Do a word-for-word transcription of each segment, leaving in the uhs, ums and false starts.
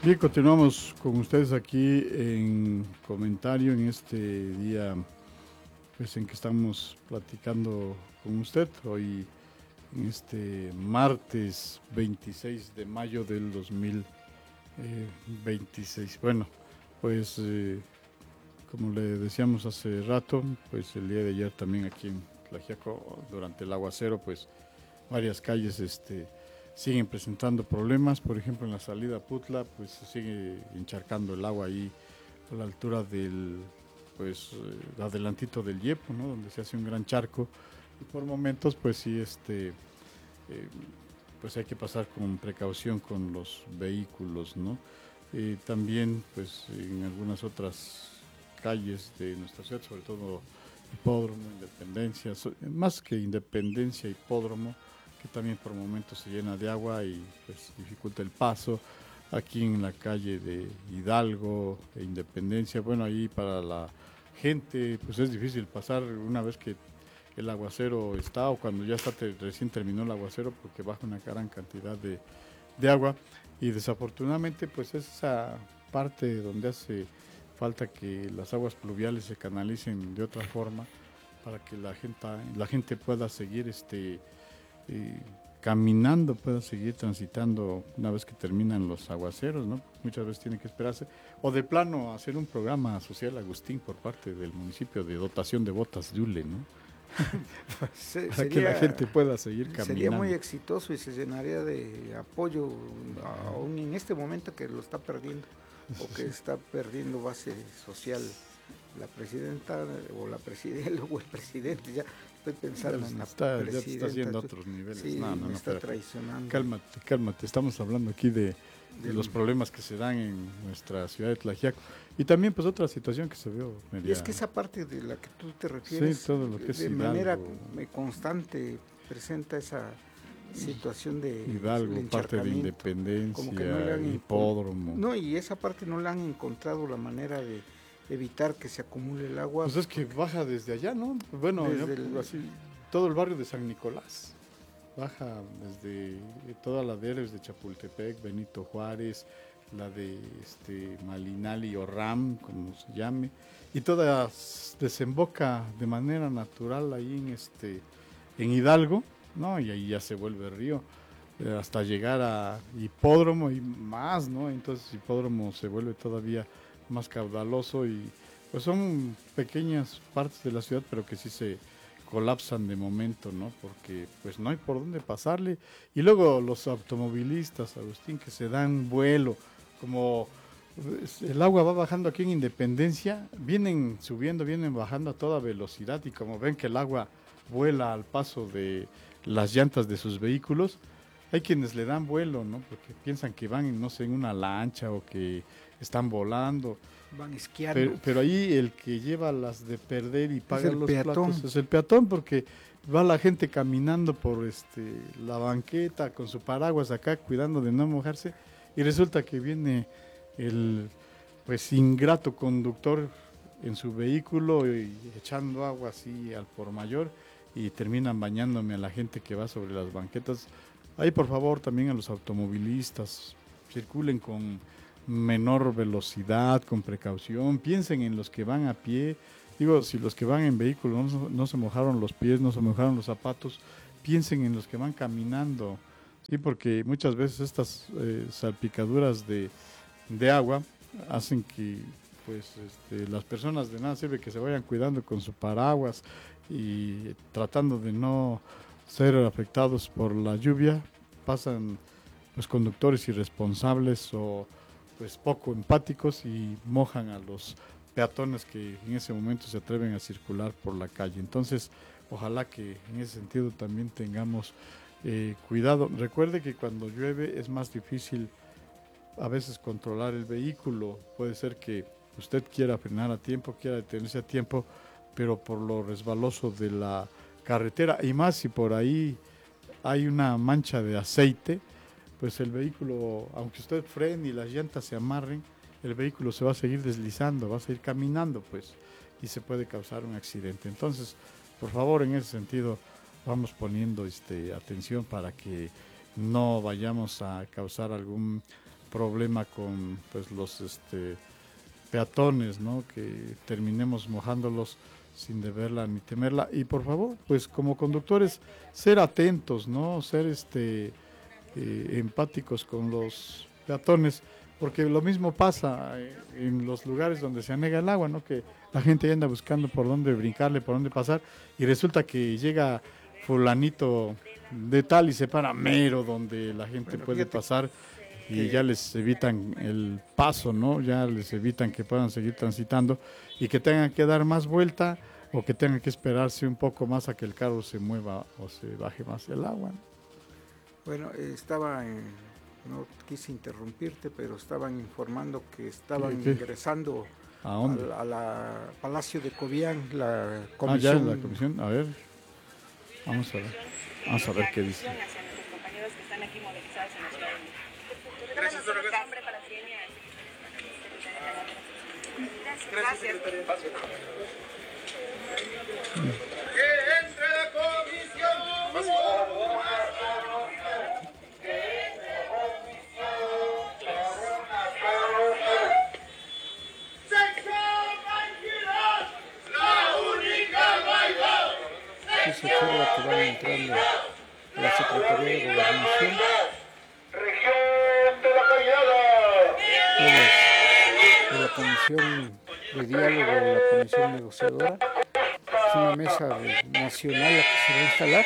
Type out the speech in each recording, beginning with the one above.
Bien, continuamos con ustedes aquí en comentario en este día, pues en que estamos platicando con usted hoy en este martes veintiséis de mayo del dos mil veintiséis. Bueno, pues eh, como le decíamos hace rato, pues el día de ayer también aquí en Tlaxiaco durante el aguacero, pues varias calles este siguen presentando problemas. Por ejemplo, en la salida a Putla, pues se sigue encharcando el agua ahí a la altura del, pues, eh, adelantito del Yepo, ¿no? Donde se hace un gran charco. Y por momentos, pues sí, este, eh, pues hay que pasar con precaución con los vehículos, ¿no? Eh, también, pues, en algunas otras calles de nuestra ciudad, sobre todo Hipódromo, Independencia, so, más que Independencia, Hipódromo, que también por momentos se llena de agua y pues dificulta el paso. Aquí en la calle de Hidalgo e Independencia, bueno, ahí para la gente pues es difícil pasar una vez que el aguacero está o cuando ya está te, recién terminó el aguacero porque baja una gran cantidad de, de agua y desafortunadamente pues es esa parte donde hace falta que las aguas pluviales se canalicen de otra forma para que la gente, la gente pueda seguir este eh, caminando, pueda seguir transitando una vez que terminan los aguaceros, ¿no? Muchas veces tiene que esperarse, o de plano hacer un programa social, Agustín, por parte del municipio de dotación de botas de hule, ¿no? Se, Para que la sería, gente pueda seguir caminando. sería muy exitoso y se llenaría de apoyo, aún en este momento que lo está perdiendo, o que está perdiendo base social la presidenta o la presidenta o el presidente. Ya estoy pensando en la está, presidenta. Ya está haciendo otros niveles. Sí, no, no, me no, está espérate. traicionando. Cálmate, cálmate. Estamos hablando aquí de, de Del- los problemas que se dan en nuestra ciudad de Tlaxiaco. Y también pues otra situación que se vio media... Y es que esa parte de la que tú te refieres, Sí, todo lo que es de Hidalgo. manera constante presenta esa situación de Hidalgo, parte de Independencia, como que no le han Hipódromo. No, y esa parte no le han encontrado la manera de evitar que se acumule el agua. Pues es que baja desde allá, ¿no? Bueno, Desde yo, el- así, todo el barrio de San Nicolás. Baja desde toda la de de Chapultepec, Benito Juárez, la de este Malinali o Ram, como se llame, y toda desemboca de manera natural ahí en este en Hidalgo, ¿no? Y ahí ya se vuelve río eh, hasta llegar a Hipódromo y más, ¿no? Entonces Hipódromo se vuelve todavía más caudaloso y pues son pequeñas partes de la ciudad, pero que sí se colapsan de momento, ¿no? Porque pues no hay por dónde pasarle. Y luego los automovilistas, Agustín, que se dan vuelo, como pues, el agua va bajando aquí en Independencia, vienen subiendo, vienen bajando a toda velocidad y como ven que el agua vuela al paso de las llantas de sus vehículos, hay quienes le dan vuelo, ¿no? Porque piensan que van, no sé, en una lancha o que están volando. Van esquiando. Pero, pero ahí el que lleva las de perder y paga el los peatón. platos es el peatón, porque va la gente caminando por este la banqueta con su paraguas acá, cuidando de no mojarse, y resulta que viene el pues ingrato conductor en su vehículo y echando agua así al por mayor y terminan bañándome a la gente que va sobre las banquetas. Ahí por favor también a los automovilistas, circulen con menor velocidad, con precaución, piensen en los que van a pie, digo, si los que van en vehículo no, no se mojaron los pies, no se mojaron los zapatos, piensen en los que van caminando, sí, porque muchas veces estas eh, salpicaduras de, de agua hacen que pues este, las personas de nada sirve que se vayan cuidando con su paraguas y tratando de no ser afectados por la lluvia, pasan los conductores irresponsables o pues poco empáticos y mojan a los peatones que en ese momento se atreven a circular por la calle. Entonces, ojalá que en ese sentido también tengamos eh, cuidado. Recuerde que cuando llueve es más difícil a veces controlar el vehículo. Puede ser que usted quiera frenar a tiempo, quiera detenerse a tiempo, pero por lo resbaloso de la carretera y más si por ahí hay una mancha de aceite, pues el vehículo, aunque usted frene y las llantas se amarren, el vehículo se va a seguir deslizando, va a seguir caminando, pues, y se puede causar un accidente. Entonces, por favor, en ese sentido, vamos poniendo este, atención para que no vayamos a causar algún problema con pues los este peatones, ¿no? Que terminemos mojándolos sin deberla ni temerla. Y por favor, pues como conductores, ser atentos, ¿no? Ser este eh, empáticos con los peatones, porque lo mismo pasa en los lugares donde se anega el agua, ¿no? Que la gente anda buscando por dónde brincarle, por dónde pasar, y resulta que llega fulanito de tal y se para mero donde la gente bueno, puede pasar y ya les evitan el paso, ¿no? Ya les evitan que puedan seguir transitando y que tengan que dar más vuelta o que tengan que esperarse un poco más a que el carro se mueva o se baje más el agua, ¿no? Bueno, estaba, en, no quise interrumpirte, pero estaban informando que estaban ¿Qué, qué? ingresando ¿A dónde? A, a la Palacio de Cobián, la comisión. Ah, ya, la comisión, a ver, vamos a ver, vamos a ver qué dice. Gracias, Gracias. Gracias. Que entre la comisión. Sí, se observa que van entrando a la Secretaría de Gobernación. Región de la Cañada. De la Comisión de Diálogo, de la Comisión Negociadora. Es una mesa nacional la que se va a instalar.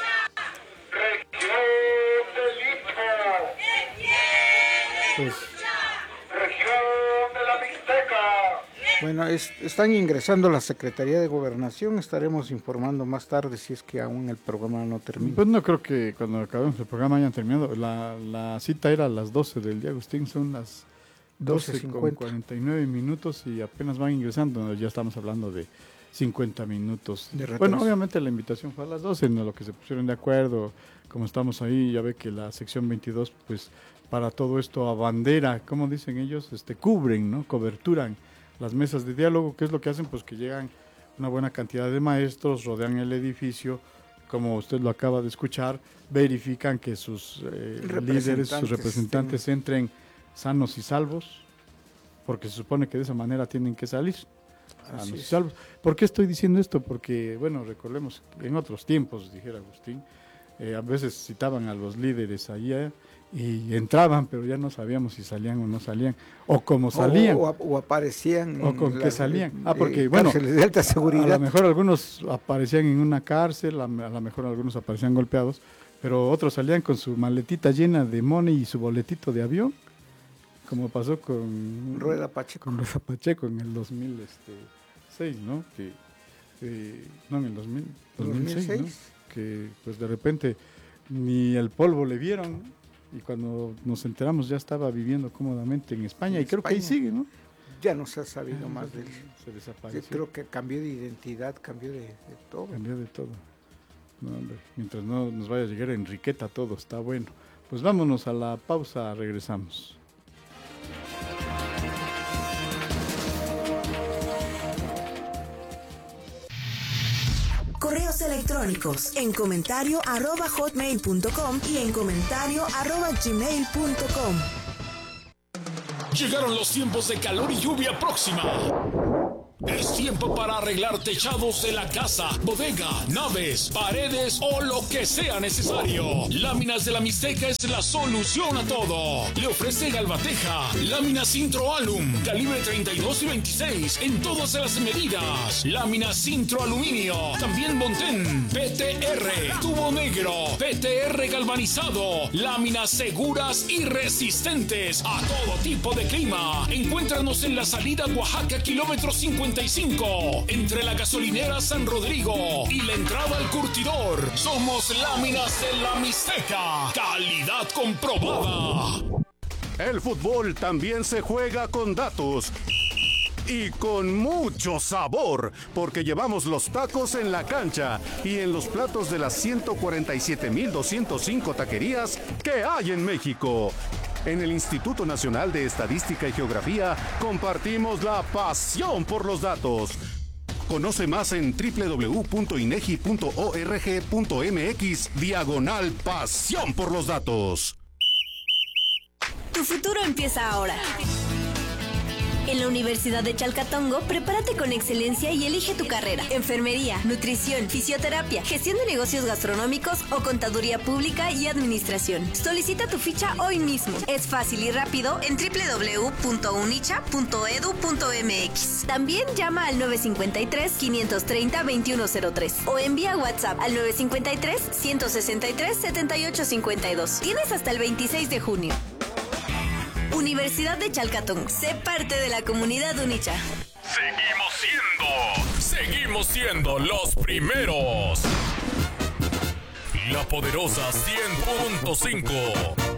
Región del Istmo. Pues, región de la Mixteca. Bueno, es, están ingresando a la Secretaría de Gobernación. Estaremos informando más tarde si es que aún el programa no termina. Pues no creo que cuando acabemos el programa hayan terminado. La, la cita era a las doce del día, Agustín. Son las doce con cuarenta y nueve minutos y apenas van ingresando. Ya estamos hablando de cincuenta minutos. De bueno, obviamente la invitación fue a las doce, en lo que se pusieron de acuerdo. Como estamos ahí, ya ve que la sección veintidós, pues para todo esto abandera, como dicen ellos, este cubren, ¿no? Coberturan las mesas de diálogo. ¿Qué es lo que hacen? Pues que llegan una buena cantidad de maestros, rodean el edificio, como usted lo acaba de escuchar, verifican que sus eh, líderes, sus representantes sí. entren sanos y salvos, porque se supone que de esa manera tienen que salir sanos y salvos. ¿Por qué estoy diciendo esto? Porque, bueno, recordemos, en otros tiempos, dijera Agustín, eh, a veces citaban a los líderes allá y entraban, pero ya no sabíamos si salían o no salían, o cómo salían. O, o, o aparecían. O con qué salían. Ah, porque, bueno, de alta seguridad. A lo mejor algunos aparecían en una cárcel, a, a lo mejor algunos aparecían golpeados, pero otros salían con su maletita llena de money y su boletito de avión, como pasó con Rueda Pacheco. Con Rueda Pacheco en el dos mil seis, ¿no? Que, eh, no, en el dos mil, dos mil seis, ¿no? Que pues de repente ni el polvo le vieron y cuando nos enteramos ya estaba viviendo cómodamente en España en y creo España. que ahí sigue, ¿no? Ya no se ha sabido ah, más de él. Se desapareció. Yo creo que cambió de identidad, cambió de, de todo. Cambió de todo. No, hombre, mientras no nos vaya a llegar a Enriqueta todo está bueno. Pues vámonos a la pausa, regresamos. Correos electrónicos en comentario arroba hotmail punto com y en comentario arroba gmail punto com. Llegaron los tiempos de calor y lluvia próxima. Es tiempo para arreglar techados de la casa, bodega, naves, paredes o lo que sea necesario. Láminas de la Mixteca es la solución a todo. Le ofrece Galvateja, láminas Intro Alum, calibre treinta y dos y veintiséis en todas las medidas. Láminas Intro Aluminio, también Montén, P T R, tubo negro, P T R galvanizado, láminas seguras y resistentes a todo tipo de clima. Encuéntranos en la salida Oaxaca, kilómetro cincuenta y cinco, entre la gasolinera San Rodrigo y la entrada al curtidor. Somos Láminas de la Mixteca, calidad comprobada. El fútbol también se juega con datos y con mucho sabor, porque llevamos los tacos en la cancha y en los platos de las ciento cuarenta y siete mil doscientas cinco taquerías que hay en México. En el Instituto Nacional de Estadística y Geografía compartimos la pasión por los datos. Conoce más en doble u doble u doble u punto inegi punto org punto mx diagonal pasión por los datos. Tu Tu futuro empieza ahora. En la Universidad de Chalcatongo, prepárate con excelencia y elige tu carrera. Enfermería, nutrición, fisioterapia, gestión de negocios gastronómicos o contaduría pública y administración. Solicita tu ficha hoy mismo. Es fácil y rápido en doble u doble u doble u punto unicha punto edu punto eme equis. También llama al nueve cinco tres, cinco tres cero, dos uno cero tres o envía WhatsApp al nueve cinco tres, uno seis tres, siete ocho cinco dos. Tienes hasta el veintiséis de junio. Universidad de Chalcatongo. Sé parte de la comunidad Unicha. Seguimos siendo, seguimos siendo los primeros. La poderosa cien punto cinco.